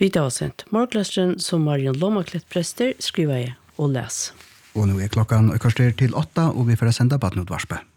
Vi tar oss sent. Morgenklasteren som Marion Lommaklet prester skriver jeg og les. Og nå klokkan kvarter til 8, og vi får sende på et nytt varspe.